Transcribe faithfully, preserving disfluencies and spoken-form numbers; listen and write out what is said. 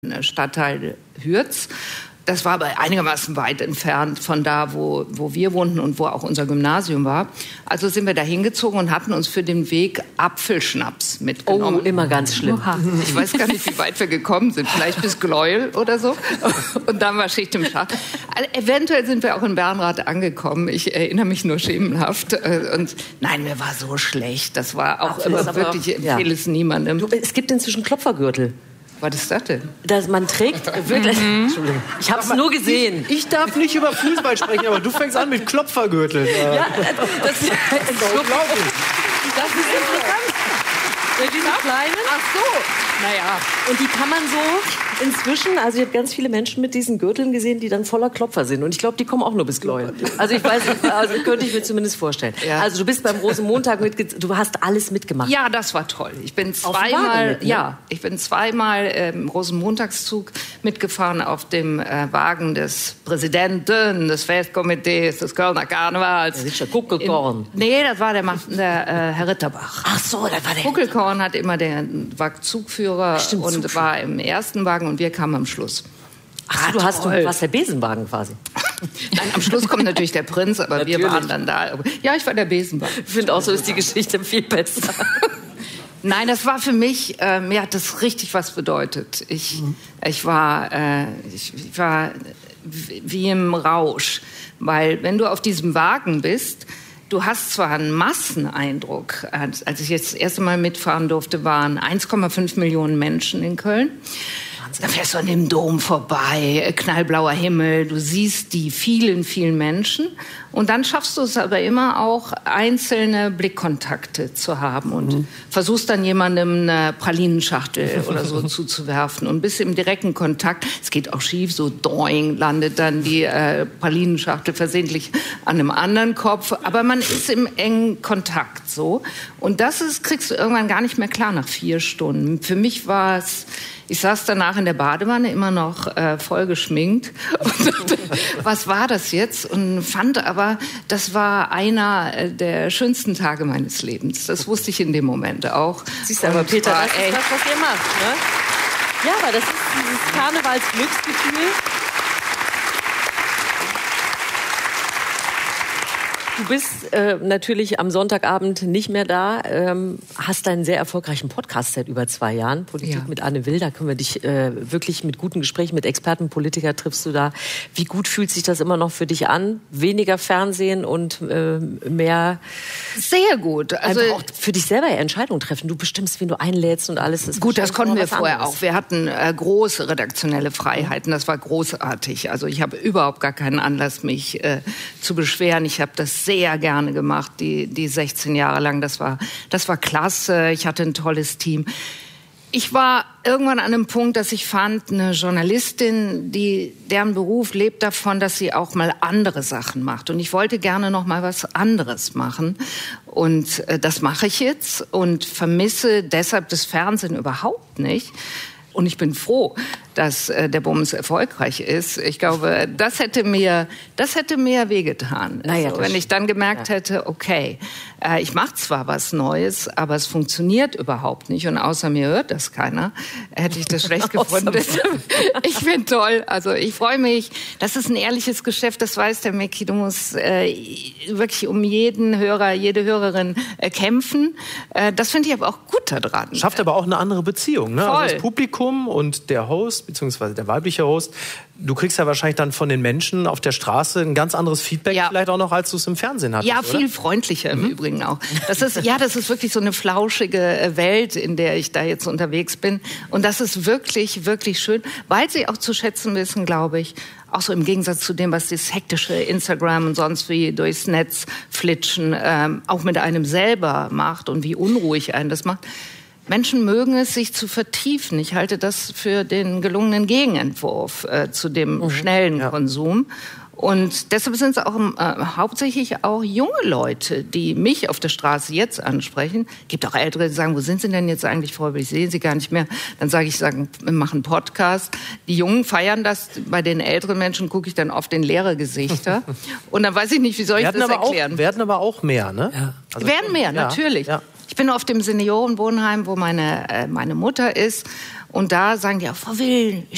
Stadtteil Hürth. Das war aber einigermaßen weit entfernt von da, wo, wo wir wohnten und wo auch unser Gymnasium war. Also sind wir da hingezogen und hatten uns für den Weg Apfelschnaps mitgenommen. Oh, immer ganz schlimm. Ich weiß gar nicht, wie weit wir gekommen sind. Vielleicht bis Gleuel oder so. Und dann war Schicht im Schacht. Also, eventuell sind wir auch in Bernrath angekommen. Ich erinnere mich nur schemenhaft. Und nein, mir war so schlecht. Das war auch Ach, immer aber, wirklich, ich empfehle ja. es niemandem. Du, es gibt inzwischen Klopfergürtel. Was ist das denn? Dass man trägt, wirklich, mhm. Entschuldigung, ich habe es nur gesehen. Ich, ich darf nicht über Fußball sprechen, aber du fängst an mit Klopfergürteln. Ja, das, das, das ist unglaublich. Das ist interessant. Ja, diese kleinen. Ach so. Naja. Und die kann man so inzwischen, also ich habe ganz viele Menschen mit diesen Gürteln gesehen, die dann voller Klopfer sind. Und ich glaube, die kommen auch nur bis Gleuel. Also ich weiß, also könnte ich mir zumindest vorstellen. Ja. Also du bist beim Rosenmontag mit, du hast alles mitgemacht. Ja, das war toll. Ich bin zweimal, mit, ne? ja, ich bin zweimal im Rosenmontagszug mitgefahren auf dem äh, Wagen des Präsidenten des Festkomitees des Kölner Karnevals. Das ist ja Kuckelkorn. In, nee, das war der, der äh, Herr Ritterbach. Ach so, das war der. Kuckelkorn hat immer der war Zugführer Stimmt, und Zugführer. war im ersten Wagen und wir kamen am Schluss. Ach so, du hast, du warst der Besenwagen quasi. Nein, am Schluss kommt natürlich der Prinz, aber natürlich. Wir waren dann da. Ja, ich war der Besenwagen. Ich finde auch, so ist die Geschichte viel besser. Nein, das war für mich, äh, mir hat das richtig was bedeutet. Ich, mhm. ich war, äh, ich, ich war wie im Rausch, weil wenn du auf diesem Wagen bist, du hast zwar einen Masseneindruck, als, als ich jetzt das erste Mal mitfahren durfte, waren eins Komma fünf Millionen Menschen in Köln. Da fährst du an dem Dom vorbei, knallblauer Himmel, du siehst die vielen, vielen Menschen und dann schaffst du es aber immer auch, einzelne Blickkontakte zu haben und mhm. versuchst dann jemandem eine Pralinenschachtel oder so zuzuwerfen und bist im direkten Kontakt. Es geht auch schief, so doing, landet dann die äh, Pralinenschachtel versehentlich an einem anderen Kopf, aber man ist im engen Kontakt so und das ist, kriegst du irgendwann gar nicht mehr klar nach vier Stunden. Für mich war es, ich saß danach in der Badewanne, immer noch äh, voll geschminkt. Und dachte, was war das jetzt? Und fand aber, das war einer der schönsten Tage meines Lebens. Das wusste ich in dem Moment auch. Siehst du aber, Peter, das ist das, was ihr macht, ne? Ja, aber das ist dieses Karnevalsglücksgefühl. Du bist äh, natürlich am Sonntagabend nicht mehr da, ähm, hast einen sehr erfolgreichen Podcast seit über zwei Jahren, Politik ja. mit Anne Will, da können wir dich äh, wirklich mit guten Gesprächen mit Experten, Politiker triffst du da. Wie gut fühlt sich das immer noch für dich an? Weniger Fernsehen und äh, mehr... Sehr gut. Also auch für dich selber Entscheidungen treffen. Du bestimmst, wen du einlädst und alles. Das gut, das konnten wir vorher anderes. auch. Wir hatten äh, große redaktionelle Freiheiten, das war großartig. Also ich habe überhaupt gar keinen Anlass, mich äh, zu beschweren. Ich habe das sehr gerne gemacht, die, die sechzehn Jahre lang. Das war, das war klasse. Ich hatte ein tolles Team. Ich war irgendwann an einem Punkt, dass ich fand, eine Journalistin, die, deren Beruf lebt davon, dass sie auch mal andere Sachen macht. Und ich wollte gerne noch mal was anderes machen. Und äh, das mache ich jetzt und vermisse deshalb das Fernsehen überhaupt nicht. Und ich bin froh, dass äh, der Bums erfolgreich ist. Ich glaube, das hätte mir, das hätte mir wehgetan. Naja, also, wenn ich dann gemerkt ja. hätte, okay, äh, ich mache zwar was Neues, aber es funktioniert überhaupt nicht und außer mir hört das keiner, hätte ich das schlecht gefunden. Ich bin toll. Also ich freue mich. Das ist ein ehrliches Geschäft, das weiß der Micky. Du musst äh, wirklich um jeden Hörer, jede Hörerin äh, kämpfen. Äh, das finde ich aber auch gut daran. Schafft aber auch eine andere Beziehung, ne? Voll. Also das Publikum und der Host, beziehungsweise der weibliche Host, du kriegst ja wahrscheinlich dann von den Menschen auf der Straße ein ganz anderes Feedback, ja. vielleicht auch noch, als du es im Fernsehen hattest, Ja, viel oder? freundlicher im mhm. Übrigen auch. Das ist, ja, das ist wirklich so eine flauschige Welt, in der ich da jetzt unterwegs bin. Und das ist wirklich, wirklich schön, weil sie auch zu schätzen wissen, glaube ich, auch so im Gegensatz zu dem, was das hektische Instagram und sonst wie durchs Netz flitschen, ähm, auch mit einem selber macht und wie unruhig einen das macht. Menschen mögen es, sich zu vertiefen. Ich halte das für den gelungenen Gegenentwurf äh, zu dem mhm. schnellen ja. Konsum. Und deshalb sind es auch äh, hauptsächlich auch junge Leute, die mich auf der Straße jetzt ansprechen. Es gibt auch Ältere, die sagen, wo sind Sie denn jetzt eigentlich, Frau? Ich sehe Sie gar nicht mehr. Dann sage ich, sagen, wir machen einen Podcast. Die Jungen feiern das. Bei den älteren Menschen gucke ich dann oft in leere Gesichter. Und dann weiß ich nicht, wie soll ich das erklären. Auch, werden aber auch mehr, ne? Ja. Also werden mehr, ja, natürlich. Ja. Ich bin auf dem Seniorenwohnheim, wo meine, äh, meine Mutter ist. Und da sagen die auch, Frau Will,